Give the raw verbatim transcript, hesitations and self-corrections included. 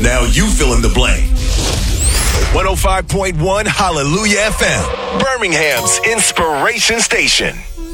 Now you fill in the blank. one oh five point one Hallelujah F M, Birmingham's Inspiration Station.